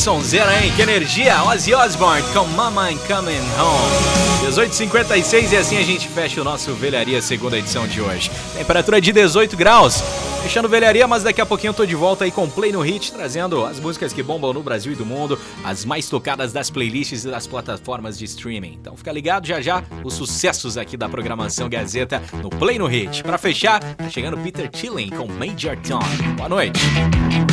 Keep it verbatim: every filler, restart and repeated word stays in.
sonzeira, hein? Que energia! Ozzy Osbourne com Mama I'm Coming Home. dezoito e cinquenta e seis e assim a gente fecha o nosso Velharia segunda edição de hoje. Temperatura de dezoito graus. Fechando Velharia, mas daqui a pouquinho eu tô de volta aí com Play no Hit, trazendo as músicas que bombam no Brasil e do mundo, as mais tocadas das playlists e das plataformas de streaming. Então fica ligado, já já os sucessos aqui da programação Gazeta no Play no Hit. Pra fechar, tá chegando Peter Chilling com Major Tom. Boa noite.